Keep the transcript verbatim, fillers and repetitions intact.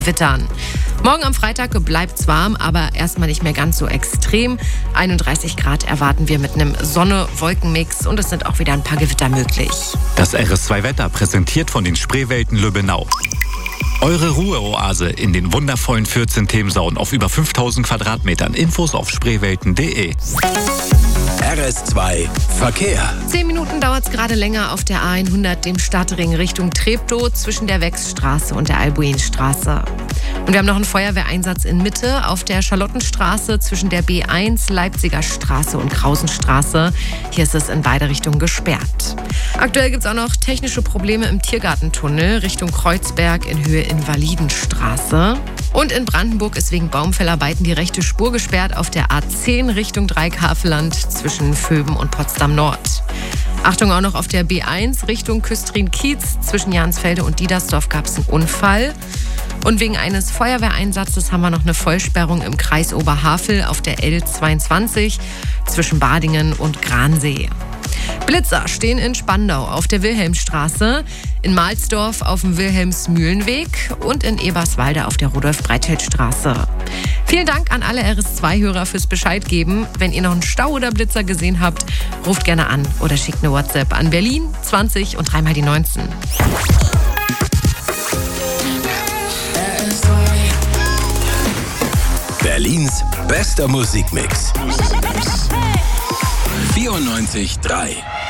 Wittern. Morgen am Freitag bleibt es warm, aber erstmal nicht mehr ganz so extrem. einunddreißig Grad erwarten wir mit einem Sonne-Wolken-Mix und es sind auch wieder ein paar Gewitter möglich. Das R S zwei Wetter präsentiert von den Spreewelten Lübbenau. Eure Ruheoase in den wundervollen vierzehn Themensauen auf über fünftausend Quadratmetern. Infos auf spreewelten punkt de. R S zwei Verkehr. Zehn Minuten dauert es gerade länger auf der A hundert, dem Stadtring Richtung Treptow zwischen der Wechsstraße und der Albuinstraße. Und wir haben noch einen Feuerwehreinsatz in Mitte auf der Charlottenstraße zwischen der B eins, Leipziger Straße und Krausenstraße. Hier ist es in beide Richtungen gesperrt. Aktuell gibt es auch noch technische Probleme im Tiergartentunnel Richtung Kreuzberg in Höhe Invalidenstraße. Und in Brandenburg ist wegen Baumfellarbeiten die rechte Spur gesperrt auf der A zehn Richtung Dreikafelland zwischen Vöben und Potsdam Nord. Achtung auch noch auf der B eins Richtung Küstrin-Kiez zwischen Jansfelde und Diedersdorf gab es einen Unfall. Und wegen eines Feuerwehreinsatzes haben wir noch eine Vollsperrung im Kreis Oberhavel auf der L zweiundzwanzig zwischen Badingen und Gransee. Blitzer stehen in Spandau auf der Wilhelmstraße, in Mahlsdorf auf dem Wilhelmsmühlenweg und in Eberswalde auf der Rudolf-Breitfeld-Straße. Vielen Dank an alle R S zwei Hörer fürs Bescheid geben. Wenn ihr noch einen Stau oder Blitzer gesehen habt, ruft gerne an oder schickt eine WhatsApp an Berlin zwanzig und dreimal die neunzehn. Berlins bester Musikmix. vierundneunzig Komma drei